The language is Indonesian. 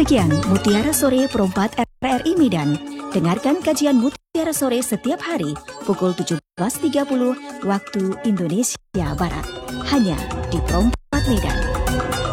Demikian Mutiara Sore Perempat RRI Medan. Dengarkan kajian Mutiara Sore setiap hari pukul 17.30 waktu Indonesia Barat. Hanya di Perempat Medan.